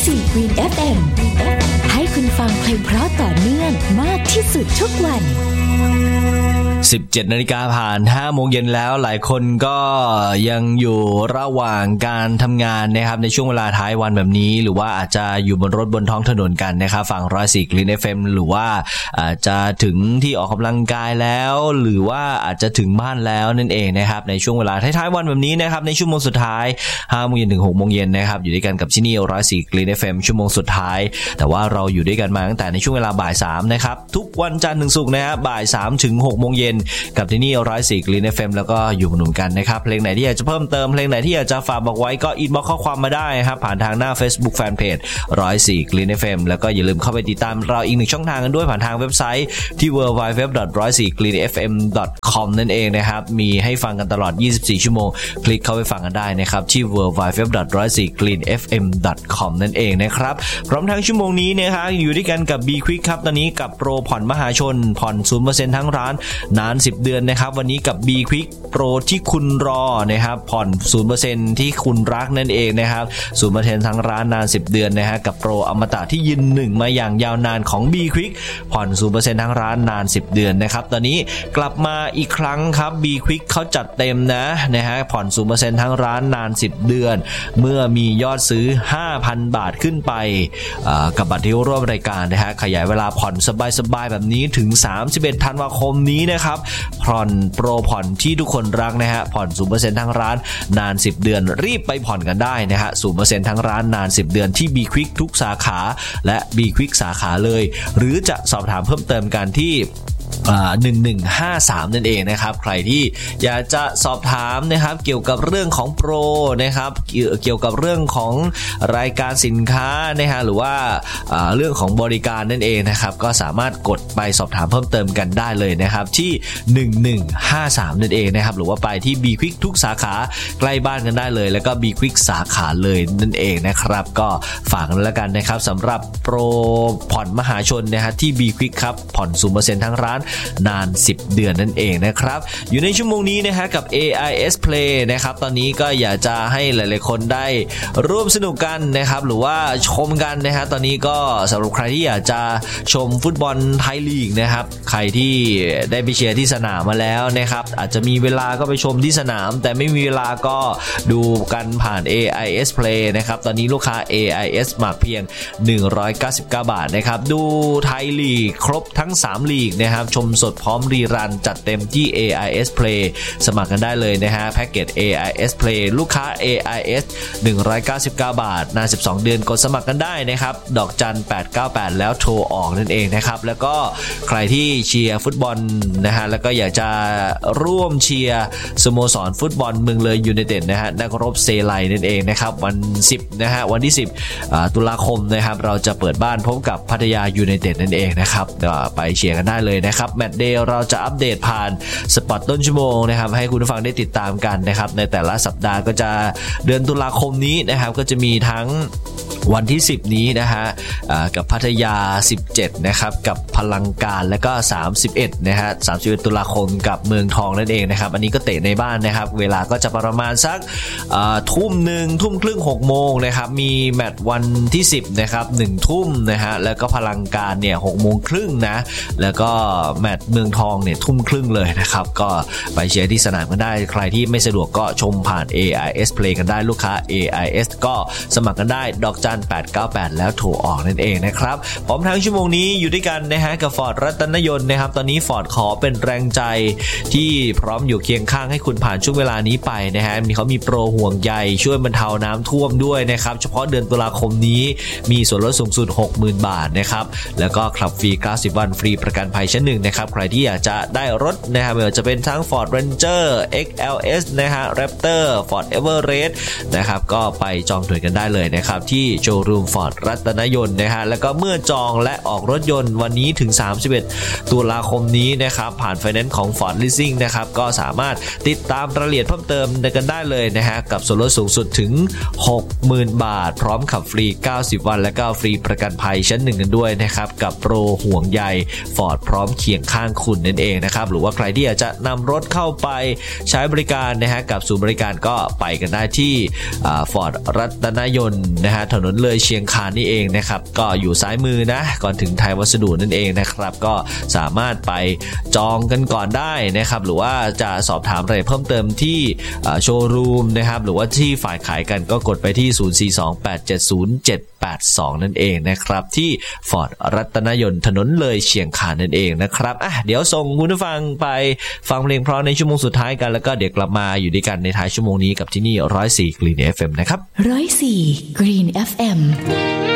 104 Green FM ให้คุณฟังเพลงเพราะต่อเนื่องมากที่สุดทุกวัน 17 นาฬิกาผ่าน5โมงเย็นแล้วหลายคนก็ยังอยู่ระหว่างการทำงานนะครับในช่วงเวลาท้ายวันแบบนี้หรือว่าอาจจะอยู่บนรถบนท้องถนนกันนะครับฝั่ง104 Green FM หรือว่าอาจจะถึงที่ออกกำลังกายแล้วหรือว่าอาจจะถึงบ้านแล้วนั่นเองนะครับในช่วงเวลาท้ายๆวันแบบนี้นะครับในชั่วโมงสุดท้าย5โมงเย็นถึง6โมงเย็นนะครับอยู่ด้วยกันกับที่นี่104 Green FM ชั่วโมงสุดท้ายแต่ว่าเราอยู่ด้วยกันมาตั้งแต่ในช่วงเวลาบ่าย3นะครับทุกวันจันทร์ถึงศุกร์นะครับบ่าย3ถึง6โมงเย็นกับที่นี่104 Green FM แล้วก็อยู่หนุนกันนะครับเพลงไหนที่อยากจะเพิ่มเติมเพลงไหนที่อยากจะฝากบอกไว้ก็อินบ็อกซ์ข้อความมาได้ครับผ่านทางหน้า Facebook Fanpage 104 Green FM แล้วก็อย่าลืมเข้าไปติดตามเราอีกหนึ่งช่องทางกันด้วยผ่านทางเว็บไซต์ที่ www.104greenfm.com นั่นเองนะครับมีให้ฟังกันตลอด24ชั่วโมงคลิกเข้าไปฟังกันได้นะครับที่ www.104greenfm.com นั่นเองนะครับพร้อมทั้งชั่วโมงนี้นะครับอยู่ด้วยกันกับ B Quick ครับตอนนี้กับโปรผ่อนมหาชนผ่อน 0% ทั้งร้านนาน10เดือนนะครับวันนี้กับ B Quick Pro ที่คุณรอนะครับผ่อน 0% ที่คุณรักนั่นเองนะครับ 0% ทั้งร้านนาน10เดือนนะฮะกับโปรอมตะที่ยืนหนึ่งมาอย่างยาวนานของ B Quick ผ่อน 0% ทั้งร้านนาน10เดือนนะครับตอนนี้กลับมาอีกครั้งครับ B Quick เขาจัดเต็มนะฮะผ่อน 0% ทั้งร้านนาน10เดือนเมื่อมียอดซื้อ 5,000 บาทขึ้นไปกับบัตรที่ร่วมรายการนะฮะขยายเวลาผ่อนสบายๆแบบนี้ถึง31ธันวาคมนี้นะครับผ่อนโปรผ่อนที่ทุกคนรักนะฮะผ่อน 0% ทั้งร้านนาน10เดือนรีบไปผ่อนกันได้นะฮะ 0% ทั้งร้านนาน10เดือนที่ B Quick ทุกสาขาและ B Quick สาขาเลยหรือจะสอบถามเพิ่มเติมกันที่1153นั่นเองนะครับใครที่อยากจะสอบถามนะครับเกี่ยวกับเรื่องของโปรนะครับเกี่ยวกับเรื่องของรายการสินค้านะฮะหรือว่าเรื่องของบริการนั่นเองนะครับก็สามารถกดไปสอบถามเพิ่มเติมกันได้เลยนะครับที่1153นั่นเองนะครับหรือว่าไปที่ B Quick ทุกสาขาใกล้บ้านกันได้เลยแล้วก็ B Quick สาขาเลยนั่นเองนะครับก็ฝากกันแล้วกันนะครับสำหรับโปรผ่อนมหาชนนะฮะที่ B Quick ครับผ่อน 0% ทั้งร้านนาน10เดือนนั่นเองนะครับอยู่ในชั่วโมงนี้นะฮะกับ AIS Play นะครับตอนนี้ก็อยากจะให้หลายๆคนได้ร่วมสนุกกันนะครับหรือว่าชมกันนะฮะตอนนี้ก็สำหรับใครที่อยากจะชมฟุตบอลไทยลีกนะครับใครที่ได้ไปเชียร์ที่สนามมาแล้วนะครับอาจจะมีเวลาก็ไปชมที่สนามแต่ไม่มีเวลาก็ดูกันผ่าน AIS Play นะครับตอนนี้ลูกค้า AIS มาเพียง199 บาทนะครับดูไทยลีกครบทั้ง3ลีกนะครับชมสดพร้อมรีรันจัดเต็มที่ AIS Play สมัครกันได้เลยนะฮะแพ็กเกจ AIS Play ลูกค้า AIS 199 บาทนาน12เดือนกดสมัครกันได้นะครับดอกจัน898แล้วโทรออกนั่นเองนะครับแล้วก็ใครที่เชียร์ฟุตบอลนะฮะแล้วก็อยากจะร่วมเชียร์สโมสรฟุตบอลเมืองเลยยูไนเต็ดนะฮะนักรบเซไลนั่นเองนะครับวัน10นะฮะวันที่10ตุลาคมนะครับเราจะเปิดบ้านพบกับพัทยายูไนเต็ดนั่นเองนะครับก็ไปเชียร์กันได้เลยนะครับแมตช์เดย์เราจะอัปเดตผ่านสปอตต้นชั่วโมงนะครับให้คุณผู้ฟังได้ติดตามกันนะครับในแต่ละสัปดาห์ก็จะเดือนตุลาคมนี้นะครับก็จะมีทั้งวันที่10นี้นะฮะกับพัทยา17นะครับกับพลังการและก็31นะฮะ31ตุลาคมกับเมืองทองนั่นเองนะครับอันนี้ก็เตะในบ้านนะครับเวลาก็จะประมาณสักทุ่ม1ทุ่มครึ่ง6โมงนะครับมีแมตช์วันที่10นะครับ1ทุ่มนะฮะแล้วก็พลังการเนี่ย6โมงครึ่งนะแล้วก็แมตช์เมืองทองเนี่ยทุ่มครึ่งเลยนะครับก็ไปเชียร์ที่สนามกันได้ใครที่ไม่สะดวกก็ชมผ่าน AIS Play กันได้ลูกค้า AIS ก็สมัครกันได้ดอกจัน898แล้วโทรออกนั่นเองนะครับพร้อมทั้งชั่วโมงนี้อยู่ด้วยกันนะฮะกับ Ford รัตนยนต์นะครับตอนนี้ Ford ขอเป็นแรงใจที่พร้อมอยู่เคียงข้างให้คุณผ่านช่วงเวลานี้ไปนะฮะเขามีโปรห่วงใยช่วยบรรเทาน้ำท่วมด้วยนะครับเฉพาะเดือนตุลาคมนี้มีส่วนลดสูงสุด 60,000 บาทนะครับแล้วก็ขับฟรี90วันฟรีประกันภัยชั้น1นะครับใครที่อยากจะได้รถนะฮะไม่ว่าจะเป็นทั้ง Ford Ranger XLS นะฮะ Raptor Ford Everest นะครับก็ไปจองตั๋วกันได้เลยนะครับที่โชว์รูม Ford รัตนยนต์นะฮะแล้วก็เมื่อจองและออกรถยนต์วันนี้ถึง31ตุลาคมนี้นะครับผ่านไฟแนนซ์ของ Ford Leasing นะครับก็สามารถติดตามรายละเอียดเพิ่มเติมกันได้เลยนะฮะกับส่วนลดสูงสุดถึง 60,000 บาทพร้อมขับฟรี90วันและก็ฟรีประกันภัยชั้น1กันด้วยนะครับกับโปรห่วงใย Ford พร้อมเคียงข้างคุณนั่นเองนะครับหรือว่าใครที่อยากจะนำรถเข้าไปใช้บริการนะฮะกับศูนย์บริการก็ไปกันได้ที่Ford รัตนยนต์นะฮะถนนนนเลยเชียงคานนี่เองนะครับก็อยู่ซ้ายมือนะก่อนถึงไทยวัสดุนั่นเองนะครับก็สามารถไปจองกันก่อนได้นะครับหรือว่าจะสอบถามอะไรเพิ่มเติมที่โชว์รูมนะครับหรือว่าที่ฝ่ายขายกันก็กดไปที่0428707782นั่นเองนะครับที่ฟอร์ดรัตนยนต์ถนนเลยเชียงคานนั่นเองนะครับเดี๋ยวส่งคุณผู้ฟังไปฟังเพลงเพราะในชั่วโมงสุดท้ายกันแล้วก็เดี๋ยวกลับมาอยู่ด้วยกันในท้ายชั่วโมงนี้กับที่นี่104 Green FM นะครับ 104 Green FM